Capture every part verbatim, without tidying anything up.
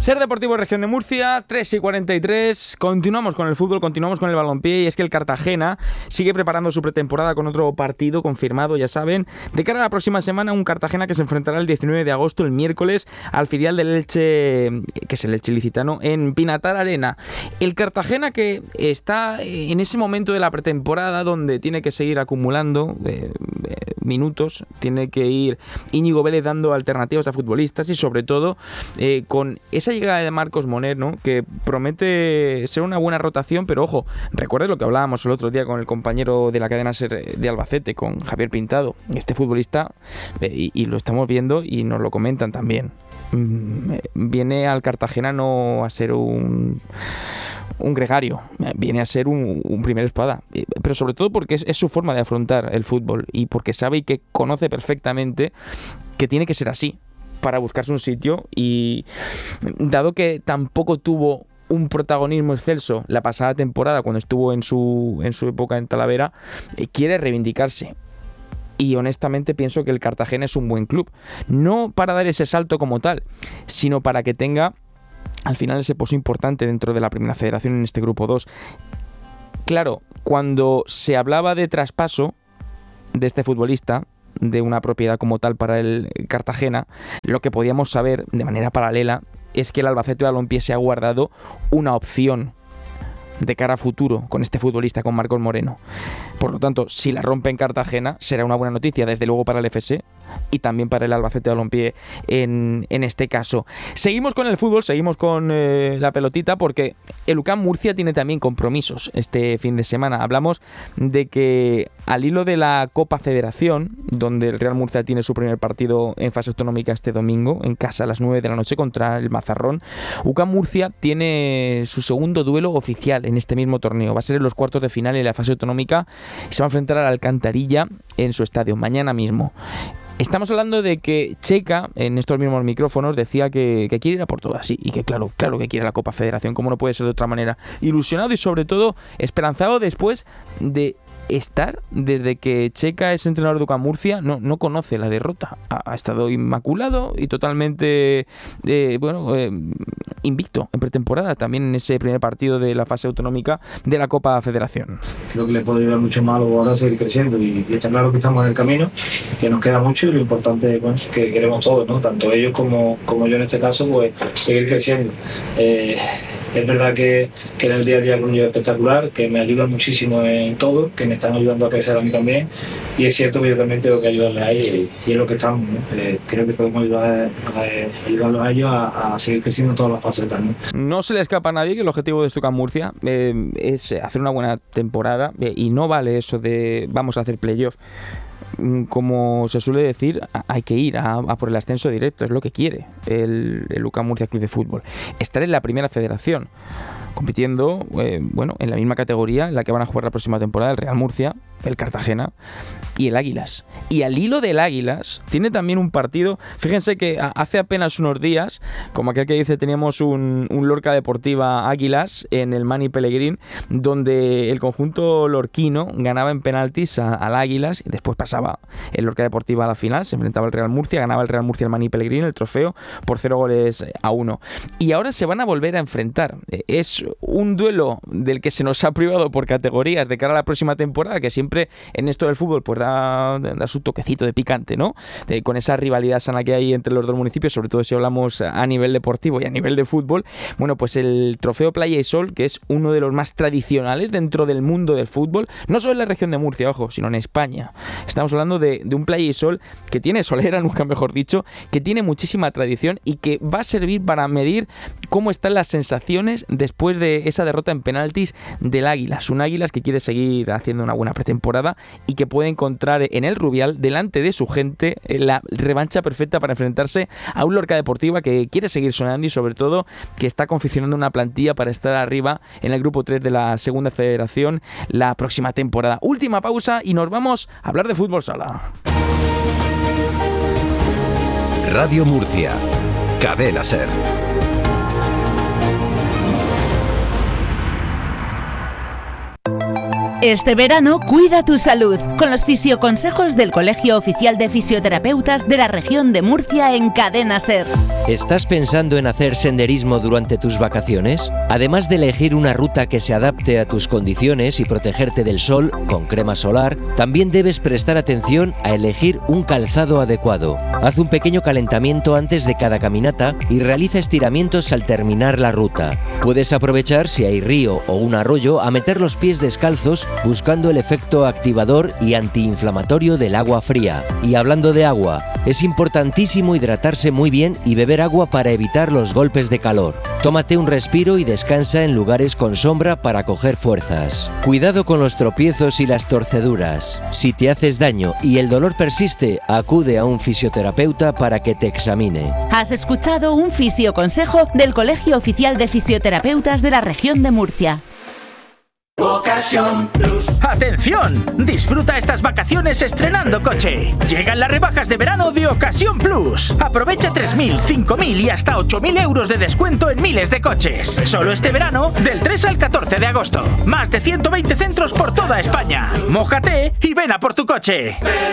Ser Deportivo Región de Murcia, tres y cuarenta y tres. Continuamos con el fútbol, continuamos con el balompié, y es que el Cartagena sigue preparando su pretemporada con otro partido confirmado, ya saben, de cara a la próxima semana, un Cartagena que se enfrentará el diecinueve de agosto, el miércoles, al filial del Elche, que es el Elche ilicitano, en Pinatar Arena. El Cartagena que está en ese momento de la pretemporada donde tiene que seguir acumulando eh, eh, minutos, tiene que ir Íñigo Vélez dando alternativas a futbolistas y sobre todo eh, con esa llegada de Marcos Moner, ¿no?, que promete ser una buena rotación, pero ojo, recuerde lo que hablábamos el otro día con el compañero de la cadena SER de Albacete, con Javier Pintado. Este futbolista, eh, y, y lo estamos viendo y nos lo comentan también, mm, viene al Cartagena no a ser un... un gregario, viene a ser un, un primer espada, pero sobre todo porque es, es su forma de afrontar el fútbol y porque sabe y que conoce perfectamente que tiene que ser así para buscarse un sitio, y dado que tampoco tuvo un protagonismo excelso la pasada temporada cuando estuvo en su, en su época en Talavera, eh, quiere reivindicarse. Y honestamente pienso que el Cartagena es un buen club, no para dar ese salto como tal, sino para que tenga al final ese pozo importante dentro de la primera federación en este grupo dos. Claro, cuando se hablaba de traspaso de este futbolista, de una propiedad como tal para el Cartagena, lo que podíamos saber de manera paralela es que el Albacete Balompié se ha guardado una opción de cara a futuro con este futbolista, con Marcos Moreno. Por lo tanto, si la rompe en Cartagena, será una buena noticia, desde luego para el F S y también para el Albacete Balompié en, en este caso. Seguimos con el fútbol, seguimos con eh, la pelotita, porque el U C A M Murcia tiene también compromisos este fin de semana. Hablamos de que al hilo de la Copa Federación, donde el Real Murcia tiene su primer partido en fase autonómica este domingo, en casa a las nueve de la noche contra el Mazarrón, U C A M Murcia tiene su segundo duelo oficial en este mismo torneo. Va a ser en los cuartos de final en la fase autonómica y se va a enfrentar a la Alcantarilla en su estadio mañana mismo. Estamos hablando de que Checa, en estos mismos micrófonos, decía que, que quiere ir a por todas, sí, y que claro, claro que quiere la Copa Federación, como no puede ser de otra manera. Ilusionado y sobre todo esperanzado después de estar, desde que Checa es entrenador de U C A M Murcia, no, no conoce la derrota. Ha, ha estado inmaculado y totalmente eh, bueno, eh, invicto en pretemporada, también en ese primer partido de la fase autonómica de la Copa Federación. Creo que le puede ayudar mucho más ahora a seguir creciendo, y, y está claro que estamos en el camino, que nos queda mucho, y lo importante, bueno, que queremos todos, ¿no?, tanto ellos como, como yo en este caso, pues seguir creciendo. Eh, Es verdad que, que en el día a día con ellos es espectacular, que me ayudan muchísimo en todo, que me están ayudando a crecer a mí también, y es cierto que yo también tengo que ayudarles a ellos, y, y es lo que estamos, ¿no? Eh, creo que podemos ayudar a, a, ayudarlos a ellos a, a seguir creciendo en todas las facetas, ¿no? No se le escapa a nadie que el objetivo de U C A M Murcia eh, es hacer una buena temporada, eh, y no vale eso de vamos a hacer playoff. Como se suele decir, hay que ir a, a por el ascenso directo, es lo que quiere el, el U C A M Murcia Club de Fútbol. Estar en la primera federación, compitiendo eh, bueno, en la misma categoría en la que van a jugar la próxima temporada el Real Murcia, el Cartagena y el Águilas. Y al hilo del Águilas tiene también un partido, fíjense que hace apenas unos días, como aquel que dice, teníamos un, un Lorca Deportiva Águilas en el Mani Pellegrín, donde el conjunto lorquino ganaba en penaltis a, al Águilas, y después pasaba el Lorca Deportiva a la final, se enfrentaba al Real Murcia, ganaba el Real Murcia el Mani Pellegrín, el trofeo, por cero goles a uno. Y ahora se van a volver a enfrentar. Es un duelo del que se nos ha privado por categorías de cara a la próxima temporada, que siempre en esto del fútbol pues da, da su toquecito de picante, ¿no? De, con esa rivalidad sana que hay entre los dos municipios, sobre todo si hablamos a nivel deportivo y a nivel de fútbol. Bueno, pues el trofeo Playa y Sol, que es uno de los más tradicionales dentro del mundo del fútbol, no solo en la región de Murcia, ojo, sino en España. Estamos hablando de, de un Playa y Sol que tiene solera, nunca mejor dicho, que tiene muchísima tradición y que va a servir para medir cómo están las sensaciones después de esa derrota en penaltis del Águilas. Un Águilas que quiere seguir haciendo una buena pretemporada y que puede encontrar en el Rubial, delante de su gente, la revancha perfecta para enfrentarse a un Lorca Deportiva que quiere seguir sonando y sobre todo que está confeccionando una plantilla para estar arriba en el grupo tres de la segunda federación la próxima temporada. Última pausa y nos vamos a hablar de fútbol sala. Radio Murcia, Cadena SER. Este verano cuida tu salud con los fisioconsejos del Colegio Oficial de Fisioterapeutas de la región de Murcia en Cadena SER. ¿Estás pensando en hacer senderismo durante tus vacaciones? Además de elegir una ruta que se adapte a tus condiciones y protegerte del sol con crema solar, también debes prestar atención a elegir un calzado adecuado. Haz un pequeño calentamiento antes de cada caminata y realiza estiramientos al terminar la ruta. Puedes aprovechar, si hay río o un arroyo, a meter los pies descalzos buscando el efecto activador y antiinflamatorio del agua fría. Y hablando de agua, es importantísimo hidratarse muy bien y beber agua para evitar los golpes de calor. Tómate un respiro y descansa en lugares con sombra para coger fuerzas. Cuidado con los tropiezos y las torceduras. Si te haces daño y el dolor persiste, acude a un fisioterapeuta para que te examine. Has escuchado un fisioconsejo del Colegio Oficial de Fisioterapeutas de la región de Murcia. Ocasión Plus. ¡Atención! Disfruta estas vacaciones estrenando coche. Llegan las rebajas de verano de Ocasión Plus. Aprovecha tres mil, cinco mil y hasta ocho mil euros de descuento en miles de coches. Solo este verano, del tres al catorce de agosto. Más de ciento veinte centros por toda España. Mójate y ven a por tu coche.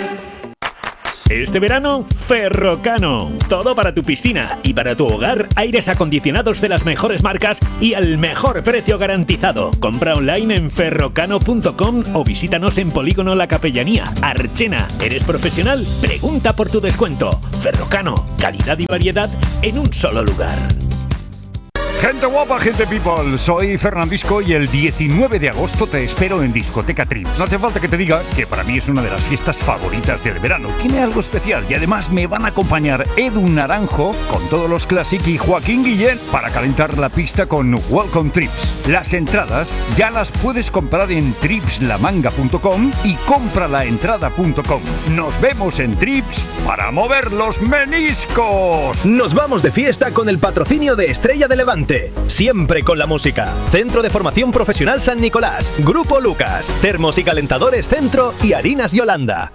Este verano, Ferrocano. Todo para tu piscina y para tu hogar, aires acondicionados de las mejores marcas y al mejor precio garantizado. Compra online en ferrocano punto com o visítanos en Polígono La Capellanía, Archena. ¿Eres profesional? Pregunta por tu descuento. Ferrocano, calidad y variedad en un solo lugar. Gente guapa, gente people, soy Fernandisco y el diecinueve de agosto te espero en Discoteca Trips. No hace falta que te diga que para mí es una de las fiestas favoritas del verano. Tiene algo especial y además me van a acompañar Edu Naranjo con todos los Classic y Joaquín Guillén para calentar la pista con Welcome Trips. Las entradas ya las puedes comprar en trips la manga punto com y compralaentrada punto com. Nos vemos en Trips para mover los meniscos. Nos vamos de fiesta con el patrocinio de Estrella de Levante. Siempre con la música. Centro de Formación Profesional San Nicolás, Grupo Lucas, Termos y Calentadores Centro y Harinas Yolanda.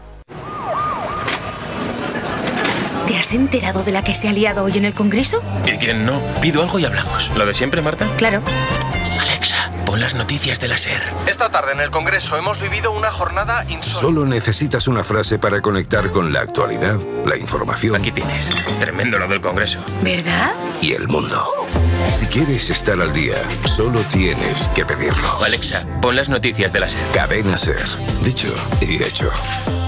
¿Te has enterado de la que se ha liado hoy en el Congreso? ¿Y quién no? Pido algo y hablamos. ¿Lo de siempre, Marta? Claro. Alexa, pon las noticias de la SER. Esta tarde en el Congreso hemos vivido una jornada insólita. Solo necesitas una frase para conectar con la actualidad, la información. Aquí tienes. Tremendo lo del Congreso. ¿Verdad? Y el mundo. Si quieres estar al día, solo tienes que pedirlo. Alexa, pon las noticias de la SER. Cadena SER. Dicho y hecho.